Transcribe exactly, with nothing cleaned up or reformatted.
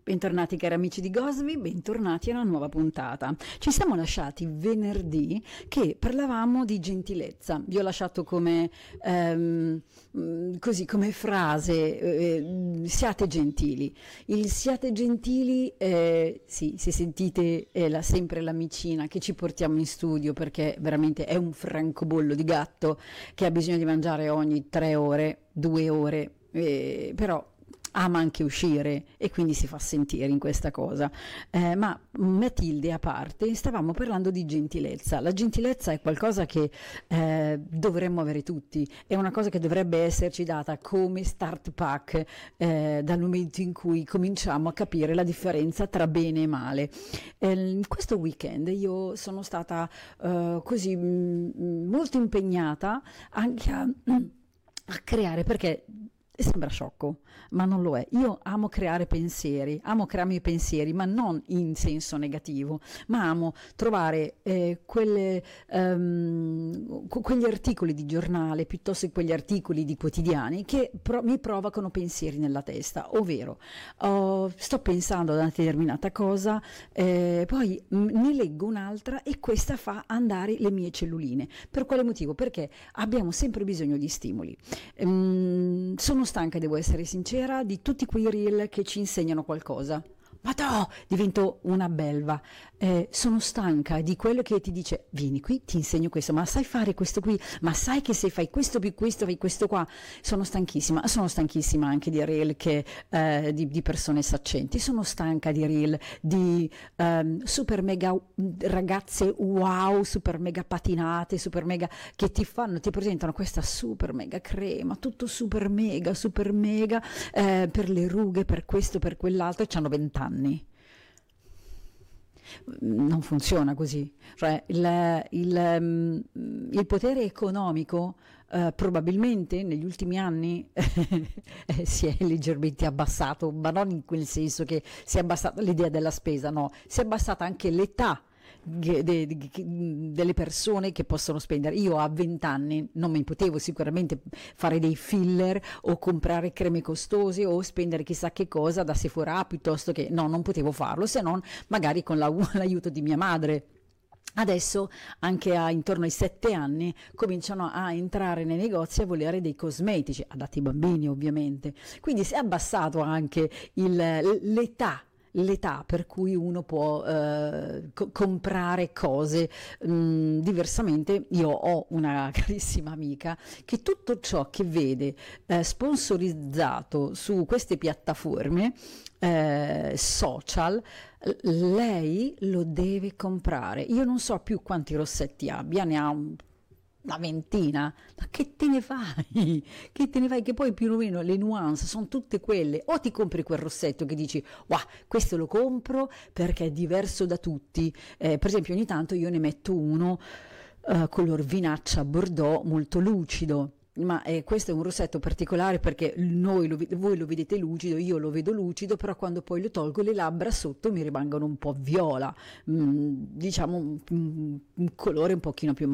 Bentornati cari amici di Gosby, bentornati a una nuova puntata. Ci siamo lasciati venerdì che parlavamo di gentilezza. Vi ho lasciato come, ehm, così, come frase, eh, siate gentili. Il siate gentili, eh, sì, se sentite è la, sempre l'amicina che ci portiamo in studio perché veramente è un francobollo di gatto che ha bisogno di mangiare ogni tre ore, due ore, eh, però ama anche uscire e quindi si fa sentire in questa cosa, eh, ma Matilde a parte stavamo parlando di gentilezza. La gentilezza è qualcosa che eh, dovremmo avere tutti, è una cosa che dovrebbe esserci data come start pack eh, dal momento in cui cominciamo a capire la differenza tra bene e male. Eh, in questo weekend io sono stata eh, così mh, molto impegnata anche a, a creare, perché sembra sciocco, ma non lo è. Io amo creare pensieri, amo crearmi i pensieri, ma non in senso negativo, ma amo trovare eh, quelle, um, quegli articoli di giornale piuttosto che quegli articoli di quotidiani che pro- mi provocano pensieri nella testa, ovvero oh, sto pensando ad una determinata cosa, eh, poi m- ne leggo un'altra e questa fa andare le mie celluline. Per quale motivo? Perché abbiamo sempre bisogno di stimoli. Um, sono stanca, devo essere sincera, di tutti quei reel che ci insegnano qualcosa. Ma no, divento una belva. Eh, sono stanca di quello che ti dice: vieni qui, ti insegno questo, ma sai fare questo qui, ma sai che se fai questo più questo fai questo qua. Sono stanchissima, sono stanchissima anche di reel che, eh, di, di persone saccenti, sono stanca di reel di um, super mega ragazze wow, super mega patinate, super mega, che ti fanno, ti presentano questa super mega crema, tutto super mega, super mega, eh, per le rughe, per questo, per quell'altro, e hanno venti anni. Non funziona così, cioè il, il, il potere economico eh, probabilmente negli ultimi anni eh, si è leggermente abbassato, ma non in quel senso che si è abbassata l'idea della spesa, no, si è abbassata anche l'età De, de, de, delle persone che possono spendere. Io a venti anni non mi potevo sicuramente fare dei filler o comprare creme costose o spendere chissà che cosa da Sephora, piuttosto che no, non potevo farlo se non magari con la, l'aiuto di mia madre. Adesso anche a intorno ai sette anni cominciano a entrare nei negozi a volere dei cosmetici adatti ai bambini, ovviamente, quindi si è abbassato anche il, l'età l'età per cui uno può eh, co- comprare cose mh, diversamente. Io ho una carissima amica che tutto ciò che vede eh, sponsorizzato su queste piattaforme eh, social, lei lo deve comprare. Io non so più quanti rossetti abbia, ne ha un una ventina, ma che te ne fai? Che te ne fai? Che poi più o meno le nuance sono tutte quelle. O ti compri quel rossetto che dici, wow, questo lo compro perché è diverso da tutti. Eh, per esempio ogni tanto io ne metto uno uh, color vinaccia bordeaux molto lucido. Ma eh, questo è un rossetto particolare perché noi lo, voi lo vedete lucido, io lo vedo lucido, però quando poi lo tolgo le labbra sotto mi rimangono un po' viola, mm, diciamo un, un colore un pochino più